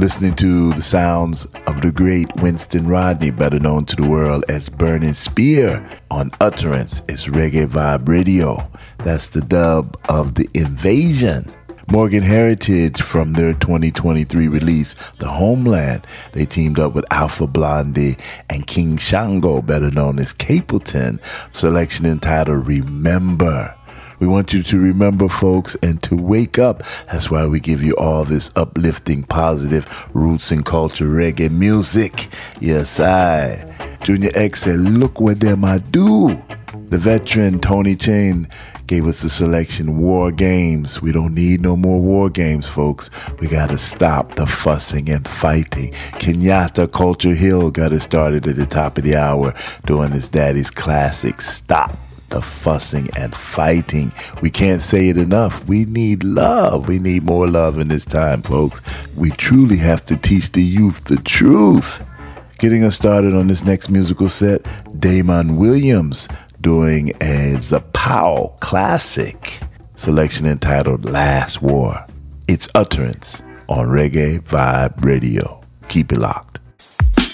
Listening to the sounds of the great Winston Rodney, better known to the world as Burning Spear, on Utterance. It's Reggae Vibe Radio. That's the dub of The Invasion. Morgan Heritage, from their 2023 release, The Homeland, they teamed up with Alpha Blondy and King Shango, better known as Capleton, selection entitled Remember. We want you to remember, folks, and to wake up. That's why we give you all this uplifting, positive roots and culture reggae music. Yes, Junior X said, look what them I do. The veteran Tony Chain gave us the selection War Games. We don't need no more war games, folks. We got to stop the fussing and fighting. Kenyatta Culture Hill got us started at the top of the hour doing his daddy's classic, Stop the Fussing and Fighting. We can't say it enough. We need love. We need more love in this time, folks. We truly have to teach the youth the truth. Getting us started on this next musical set, Damon Williams doing a Zapow classic, selection entitled Last War. It's Utterance on Reggae Vibe Radio. Keep it locked.